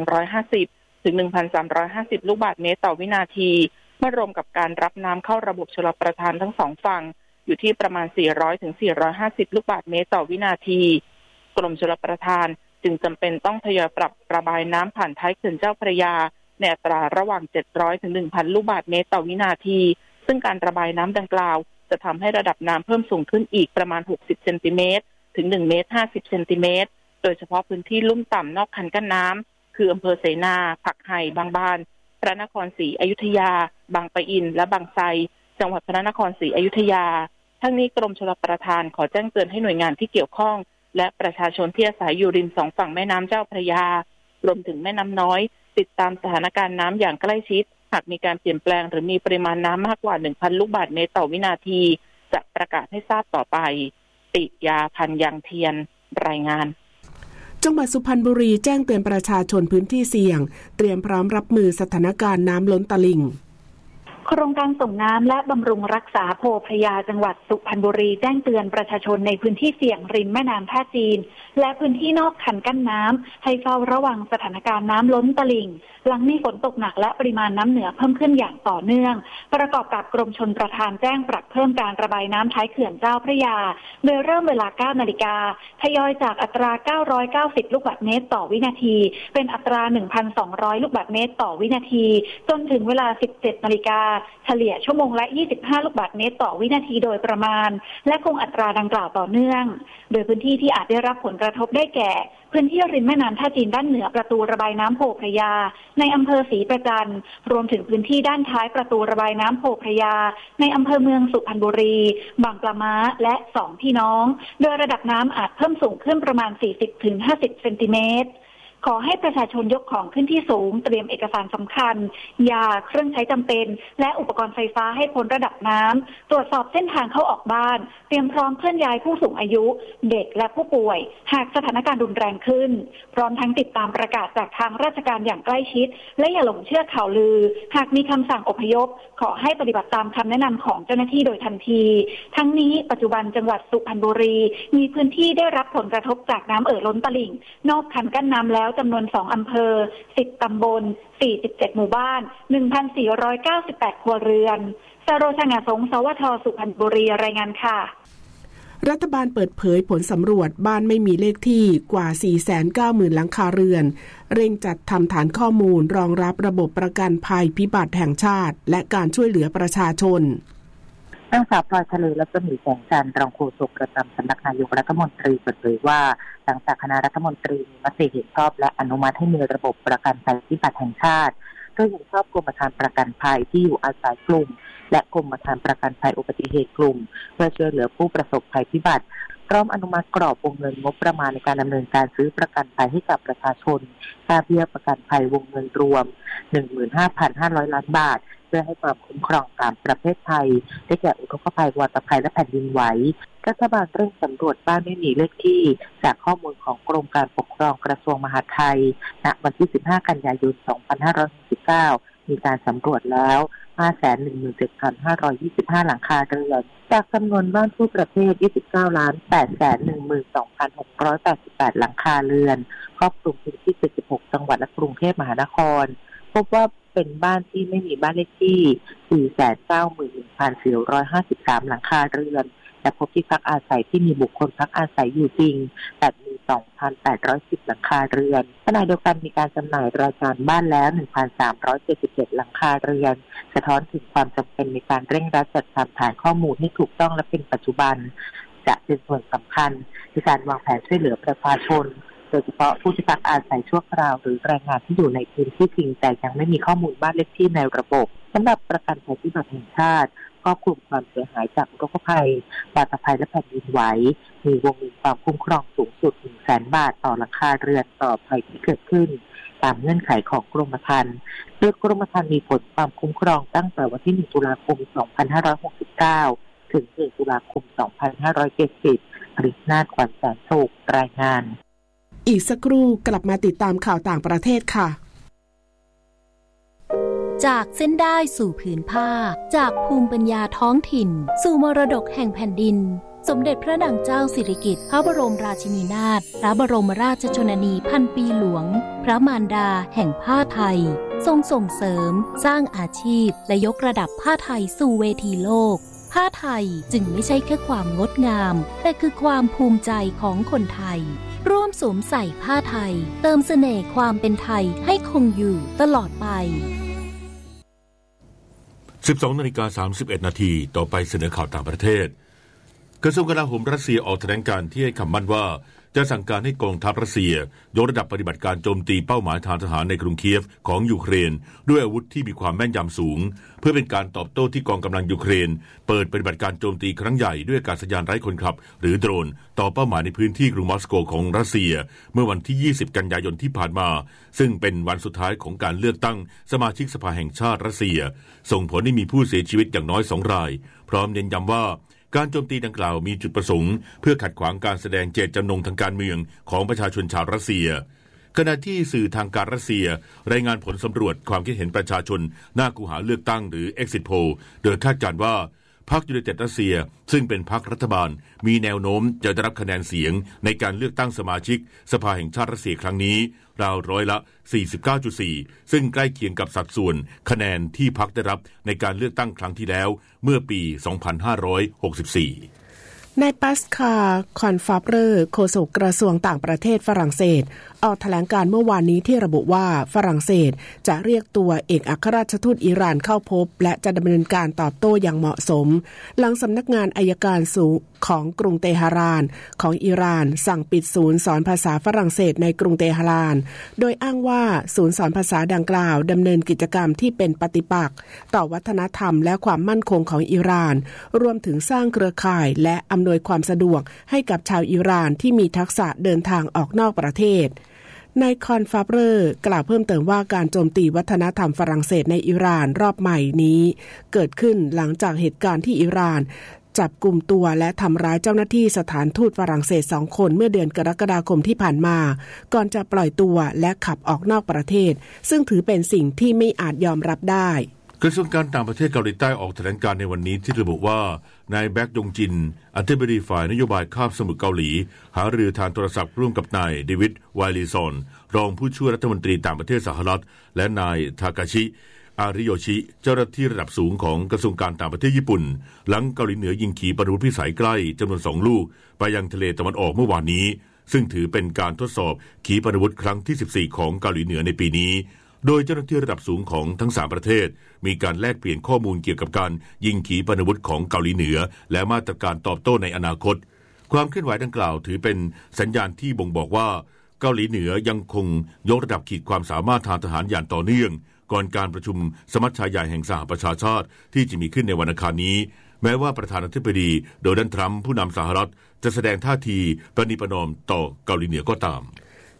1,150 ถึง 1,350 ลูกบาศก์เมตรต่อวินาทีเมื่อรวมกับการรับน้ำเข้าระบบชลประทานทั้งสองฝั่งอยู่ที่ประมาณ 400 ถึง 450 ลูกบาศก์เมตรต่อวินาทีกรมชลประทานจึงจำเป็นต้องทยอยปรับระบายน้ำผ่านท้ายเขื่อนเจ้าพระยาในอัตราระหว่าง 700 ถึง 1,000 ลูกบาศก์เมตรต่อวินาทีซึ่งการระบายน้ำดังกล่าวจะทำให้ระดับน้ำเพิ่มสูงขึ้นอีกประมาณ 60 เซนติเมตรถึง 1 เมตร 50 เซนติเมตรโดยเฉพาะพื้นที่ลุ่มต่ำนอกคันกั้นน้ำคืออำเภอเสนาผักไห่บางบานพระนครศรีอยุธยาบางปะอินและบางไทรจังหวัดพระนครศรีอยุธยาทั้งนี้กรมชลประทานขอแจ้งเตือนให้หน่วยงานที่เกี่ยวข้องและประชาชนที่อาศัยอยู่ริมสองฝั่งแม่น้ำเจ้าพระยารวมถึงแม่น้ำน้อยติดตามสถานการณ์น้ำอย่างใกล้ชิดหากมีการเปลี่ยนแปลงหรือมีปริมาณน้ำมากกว่า 1,000 ลูกบาศก์เมตรต่อวินาทีจะประกาศให้ทราบต่อไปติยาพันยางเทียนรายงานจังหวัดสุพรรณบุรีแจ้งเตือนประชาชนพื้นที่เสี่ยงเตรียมพร้อมรับมือสถานการณ์น้ำล้นตลิ่งโครงการส่งน้ำและบำรุงรักษาโพพระยาจังหวัดสุพรรณบุรีแจ้งเตือนประชาชนในพื้นที่เสี่ยงริมแม่น้ำท่าจีนและพื้นที่นอกคันกั้นน้ำให้เฝ้าระวังสถานการณ์น้ำล้นตลิ่งหลังมีฝนตกหนักและปริมาณน้ำเหนือเพิ่มขึ้นอย่างต่อเนื่องประกอบกับกรมชลประทานแจ้งปรับเพิ่มการระบายน้ำท้ายเขื่อนเจ้าพระยาโดยเริ่มเวลา 9 นาฬิกาทยอยจากอัตรา 990 ลูกบาศก์เมตรต่อวินาทีเป็นอัตรา 1,200 ลูกบาศก์เมตรต่อวินาทีจนถึงเวลา 17 นาฬิกาเฉลี่ยชั่วโมงละ 25 ลูกบาศก์เมตรต่อวินาทีโดยประมาณและคงอัตราดังกล่าวต่อเนื่องโดยพื้นที่ที่อาจได้รับผลกระทบได้แก่พื้นที่ริมแม่น้ำท่าจีนด้านเหนือประตูระบายน้ำโพพระยาในอำเภอศรีประจันรวมถึงพื้นที่ด้านท้ายประตูระบายน้ำโพพระยาในอำเภอเมืองสุพรรณบุรีบางปะม้าและสองพี่น้องโดยระดับน้ำอาจเพิ่มสูงขึ้นประมาณ 40-50 เซนติเมตรขอให้ประชาชนยกของขึ้นที่สูงเตรียมเอกสารสำคัญยาเครื่องใช้จำเป็นและอุปกรณ์ไฟฟ้าให้พ้นระดับน้ำตรวจสอบเส้นทางเข้าออกบ้านเตรียมพร้อมเคลื่อนย้ายผู้สูงอายุเด็กและผู้ป่วยหากสถานการณ์รุนแรงขึ้นพร้อมทั้งติดตามประกาศจากทางราชการอย่างใกล้ชิดและอย่าหลงเชื่อข่าวลือหากมีคำสั่งอพยพขอให้ปฏิบัติตามคำแนะนำของเจ้าหน้าที่โดยทันทีทั้งนี้ปัจจุบันจังหวัดสุพรรณบุรีมีพื้นที่ได้รับผลกระทบจากน้ำล้นตลิ่งนอกคันกั้นน้ำแล้วจำนวน2 อำเภอ10 ตำบล47 หมู่บ้าน 1,498 ครัวเรือนสโรชงาสงสวทสุพรรณบุรีรายงานค่ะรัฐบาลเปิดเผยผลสำรวจบ้านไม่มีเลขที่กว่า 490,000 หลังคาเรือนเร่งจัดทำฐานข้อมูลรองรับระบบประกันภัยพิบัติแห่งชาติและการช่วยเหลือประชาชนนางสาวพลอยทะเลและก็มีแสงจันทร์รองโฆษกประจำสำนักนายกรัฐมนตรีเปิดเผยว่าหลังจากคณะรัฐมนตรีมีมติเห็นชอบและอนุมัติให้มีระบบประกันภัยพิบัติแห่งชาติโดยเห็นชอบกรมธรรม์ประกันภัยที่อยู่อาศัยกลุ่มและกรมธรรม์ประกันภัยอุบัติเหตุกลุ่มเพื่อช่วยเหลือผู้ประสบภัยพิบัติพร้อมอนุมัติกรอบวงเงินงบประมาณในการดำเนินการซื้อประกันภัยให้กับประชาชนค่าเบี้ยประกันภัยวงเงินรวม 15,500 ล้านบาทเพื่อให้ความคุ้มครองตามประเภทภัยได้แก่อุทกภัยวาตภัยและแผ่นดินไหวรัฐบาลเร่งสำรวจบ้านไม่มีเลขที่จากข้อมูลของกรมการปกครองกระทรวงมหาดไทยณวันที่15กันยายน2569มีการสำรวจแล้ว 517,525 หลังคาเรือนจากจำนวนบ้านทั่วประเทศ 29,812,688 หลังคาเรือนครอบคลุมพื้นที่76จังหวัดและกรุงเทพมหานครพบว่าเป็นบ้านที่ไม่มีบ้านเลขที่ 491,453 หลังคาเรือนและพบที่พักอาศัยที่มีบุคคลพักอาศัยอยู่จริงแต่มี 2,810 หลังคาเรือนขณะเดียวกันมีการจำหน่ายรายการบ้านแล้ว 1,377 หลังคาเรือนสะท้อนถึงความจำเป็นในการเร่งรัดจัดทำฐานข้อมูลให้ถูกต้องและเป็นปัจจุบันจะเป็นส่วนสำคัญในการวางแผนช่วยเหลือประชาชนโดยเฉพาะผู้ที่พักอาศัยชั่วคราวหรือแรงงานที่อยู่ในพื้นที่จริงแต่ยังไม่มีข้อมูลบ้านเลขที่ในระบบสำหรับประกันภัยพิบัติแห่งชาติครอบคลุมความเสียหายจากอุทกภัยวาตภัยและแผ่นดินไหวมีวงเงินความคุ้มครองสูงสุด 100,000 บาทต่อหลังคาเรือนต่อภัยที่เกิดขึ้นตามเงื่อนไขของกรมธรรม์โดยกรมธรรม์มีผลความคุ้มครองตั้งแต่วันที่1ตุลาคม2569ถึง1ตุลาคม2570 ริศนาถ ขวัญแสนสุขรายงานอีกสักครู่กลับมาติดตามข่าวต่างประเทศค่ะจากเส้นได้สู่ผืนผ้าจากภูมิปัญญาท้องถิ่นสู่มรดกแห่งแผ่นดินสมเด็จพระนางเจ้าสิริกิติ์พระบรมราชินีนาถพระบรมราชชนนีพันปีหลวงพระมารดาแห่งผ้าไทยทรงส่งเสริมสร้างอาชีพและยกระดับผ้าไทยสู่เวทีโลกผ้าไทยจึงไม่ใช่แค่ความงดงามแต่คือความภูมิใจของคนไทยร่วมสวมใส่ผ้าไทยเติมเสน่ห์ความเป็นไทยให้คงอยู่ตลอดไป 12:31 นาทีต่อไปเสนอข่าวต่างประเทศกระทรวงกลาโหมรัสเซียออกแถลงการณ์ที่ให้คำมั่นว่าจะสั่งการให้กองทัพรัสเซียยกระดับปฏิบัติการโจมตีเป้าหมายทางทหารในกรุงเคียฟของยูเครนด้วยอาวุธที่มีความแม่นยำสูงเพื่อเป็นการตอบโต้ที่กองกำลังยูเครนเปิดปฏิบัติการโจมตีครั้งใหญ่ด้วยอากาศยานไร้คนขับหรือโดรนต่อเป้าหมายในพื้นที่กรุงมอสโกของรัสเซียเมื่อวันที่20กันยายนที่ผ่านมาซึ่งเป็นวันสุดท้ายของการเลือกตั้งสมาชิกสภาแห่งชาติรัสเซียส่งผลให้มีผู้เสียชีวิตอย่างน้อย2 รายพร้อมเน้นย้ำว่าการโจมตีดังกล่าวมีจุดประสงค์เพื่อขัดขวางการแสดงเจตจำนงทางการเมืองของประชาชนชาวรัสเซียขณะที่สื่อทางการรัสเซียรายงานผลสำรวจความคิดเห็นประชาชนหน้าคูหาเลือกตั้งหรือ Exit Poll โดยคาดการณ์ว่าพรรคยูไนเต็ดรัสเซียซึ่งเป็นพรรครัฐบาลมีแนวโน้มจะได้รับคะแนนเสียงในการเลือกตั้งสมาชิกสภาแห่งชาติรัสเซียครั้งนี้ราวร้อยละ 49.4 ซึ่งใกล้เคียงกับสัดส่วนคะแนนที่พรรคได้รับในการเลือกตั้งครั้งที่แล้วเมื่อปี 2564 นายปัสคาคอนฟาเรอร์โฆษกกระทรวงต่างประเทศฝรั่งเศสออกแถลงการเมื่อวานนี้ที่ระบุว่าฝรั่งเศสจะเรียกตัวเอกอัครราชทูตอิหร่านเข้าพบและจะดำเนินการตอบโต้อย่างเหมาะสมหลังสำนักงานอัยการสูงของกรุงเตหะรานของอิหร่านสั่งปิดศูนย์สอนภาษาฝรั่งเศสในกรุงเตหะรานโดยอ้างว่าศูนย์สอนภาษาดังกล่าวดำเนินกิจกรรมที่เป็นปฏิปักษ์ต่อวัฒนธรรมและความมั่นคงของอิหร่านรวมถึงสร้างเครือข่ายและอำนวยความสะดวกให้กับชาวอิหร่านที่มีทักษะเดินทางออกนอกประเทศนายคอนฟาเรอร์กล่าวเพิ่มเติมว่าการโจมตีวัฒนธรรมฝรั่งเศสในอิหร่านรอบใหม่นี้เกิดขึ้นหลังจากเหตุการณ์ที่อิหร่านจับกุมตัวและทำร้ายเจ้าหน้าที่สถานทูตฝรั่งเศส2 คนเมื่อเดือนกรกฎาคมที่ผ่านมาก่อนจะปล่อยตัวและขับออกนอกประเทศซึ่งถือเป็นสิ่งที่ไม่อาจยอมรับได้กระทรวงการต่างประเทศเกาหลีใต้ออกแถลงการณ์ในวันนี้ที่ระบุว่านายแบ็กยงจินอธิบดีฝ่ายนโยบายคาบสมุทรเกาหลีหารือทางโทรศัพท์ร่วมกับนายเดวิดไวลีซอนรองผู้ช่วยรัฐมนตรีต่างประเทศสหรัฐและนายทากาชิอาริโยชิเจ้าหน้าที่ระดับสูงของกระทรวงการต่างประเทศญี่ปุ่นหลังเกาหลีเหนือยิงขีปนาวุธพิสัยใกล้จำนวน2 ลูกไปยังทะเลตะวันออกเมื่อวานนี้ซึ่งถือเป็นการทดสอบขีปนาวุธครั้งที่14ของเกาหลีเหนือในปีนี้โดยเจ้าหน้าที่ระดับสูงของทั้ง3ประเทศมีการแลกเปลี่ยนข้อมูลเกี่ยวกับการยิงขีปนาวุธของเกาหลีเหนือและมาตรการตอบโต้ในอนาคตความเคลื่อนไหวดังกล่าวถือเป็นสัญญาณที่บ่งบอกว่าเกาหลีเหนือยังคงยกระดับขีดความสามารถทางทหารอย่างต่อเนื่องก่อนการประชุมสมัชชาใหญ่แห่งสหประชาชาติที่จะมีขึ้นในวันอังคารนี้แม้ว่าประธานาธิบดีโดนัลด์ทรัมป์ผู้นำสหรัฐจะแสดงท่าทีประนีประนอมต่อเกาหลีเหนือก็ตาม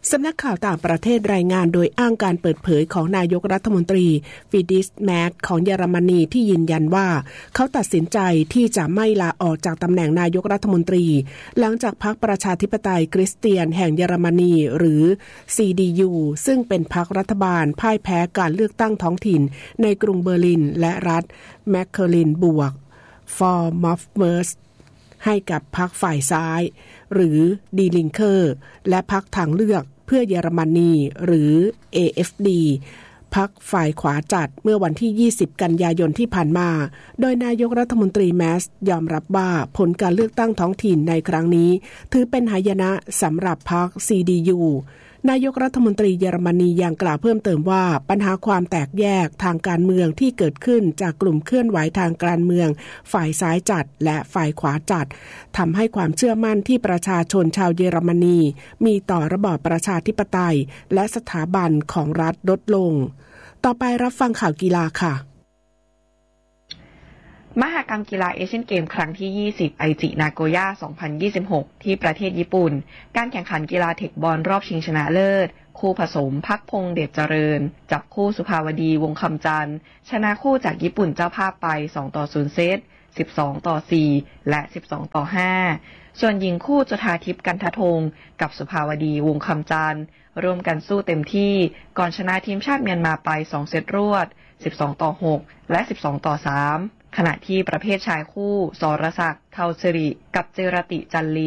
สำนักข่าวต่างประเทศรายงานโดยอ้างการเปิดเผยของนายกรัฐมนตรีฟิดิสแมทของเยอรมนีที่ยืนยันว่าเขาตัดสินใจที่จะไม่ลาออกจากตำแหน่งนายกรัฐมนตรีหลังจากพรรคประชาธิปไตยคริสเตียนแห่งเยอรมนีหรือ CDU ซึ่งเป็นพรรครัฐบาลพ่ายแพ้การเลือกตั้งท้องถิ่นในกรุงเบอร์ลินและรัฐแมคเคอลินบวกฟอร์มอฟเมอร์สให้กับพรรคฝ่ายซ้ายหรือดีลิงเคอร์และพรรคทางเลือกเพื่อเยอรมนีหรือ AFD พรรคฝ่ายขวาจัดเมื่อวันที่20กันยายนที่ผ่านมาโดยนายกรัฐมนตรีแมสยอมรับว่าผลการเลือกตั้งท้องถิ่นในครั้งนี้ถือเป็นหายนะสำหรับพรรค CDU นายกรัฐมนตรีเยอรมนียังกล่าวเพิ่มเติมว่าปัญหาความแตกแยกทางการเมืองที่เกิดขึ้นจากกลุ่มเคลื่อนไหวทางการเมืองฝ่ายซ้ายจัดและฝ่ายขวาจัดทำให้ความเชื่อมั่นที่ประชาชนชาวเยอรมนีมีต่อระบอบประชาธิปไตยและสถาบันของรัฐลดลงต่อไปรับฟังข่าวกีฬาค่ะมหกรรมกีฬาเอเชียนเกมครั้งที่20ไอจินาโกย่า2026ที่ประเทศญี่ปุ่นการแข่งขันกีฬาเทคบอลรอบชิงชนะเลิศคู่ผสมภักพงษ์เดชเจริญจับคู่สุภาวดีวงคำจันทร์ชนะคู่จากญี่ปุ่นเจ้าภาพไป2-0เซต12-4และ12-5ส่วนหญิงคู่จุฑาทิพย์กันทธงกับสุภาวดีวงคำจันทร์ร่วมกันสู้เต็มที่ก่อนชนะทีมชาติเมียนมาไป2เซตรวด12-6และ12-3ขณะที่ประเภทชายคู่สรศักดิ์เทาสิริกับเจรติจันลี